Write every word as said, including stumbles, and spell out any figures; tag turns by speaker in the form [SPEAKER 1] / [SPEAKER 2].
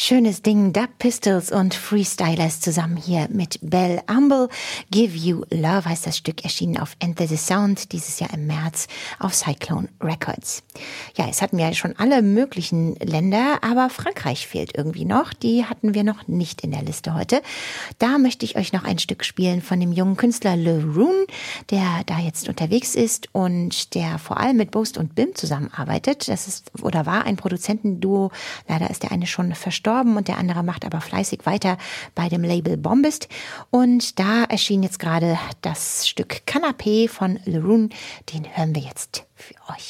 [SPEAKER 1] Schönes Ding, Dub Pistols und Freestylers zusammen hier mit Belle Humble. Give You Love heißt das Stück, erschienen auf Enter the Sound dieses Jahr im März auf Cyclone Records. Ja, es hatten wir ja schon alle möglichen Länder, aber Frankreich fehlt irgendwie noch. Die hatten wir noch nicht in der Liste heute. Da möchte ich euch noch ein Stück spielen von dem jungen Künstler Le Rune, der da jetzt unterwegs ist und der vor allem mit Boast und Bim zusammenarbeitet. Das ist oder war ein Produzentenduo. Leider ist der eine schon verstorben. Und der andere macht aber fleißig weiter bei dem Label Bombist. Und da erschien jetzt gerade das Stück Canapé von Le Rune. Den hören wir jetzt für euch.